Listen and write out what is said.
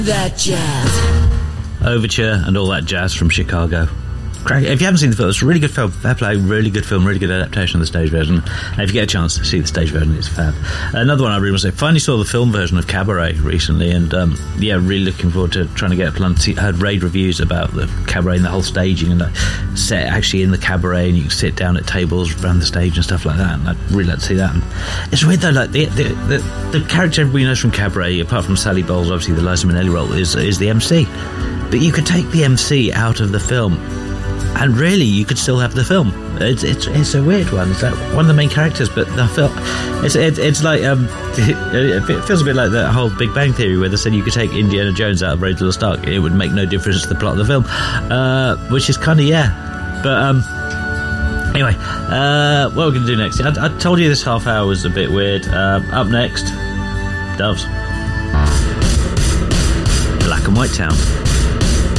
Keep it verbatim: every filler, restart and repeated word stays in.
That jazz. Overture and all that jazz from Chicago. If you haven't seen the film, it's a really good film. Fair play, really good film, really good adaptation of the stage version. And if you get a chance to see the stage version, it's fab. Another one I really want to say, finally saw the film version of Cabaret recently, and um, yeah, really looking forward to trying to get a plan. I heard rave reviews about the cabaret and the whole staging, and like, set actually in the cabaret, and you can sit down at tables around the stage and stuff like that. And I'd really like to see that. And it's weird though, like the the, the the character everybody knows from Cabaret, apart from Sally Bowles, obviously the Liza Minnelli role, is is the M C. But you could take the M C out of the film, and really, you could still have the film. It's it's it's a weird one. It's like one of the main characters, but the film. It's it, it's like um, it, it feels a bit like the whole Big Bang Theory, where they said you could take Indiana Jones out of Raiders of the Lost Ark, it would make no difference to the plot of the film, uh, which is kind of yeah. But um, anyway, uh, what we're going to do next? I, I told you this half hour was a bit weird. Um, up next, Doves, Black and White Town.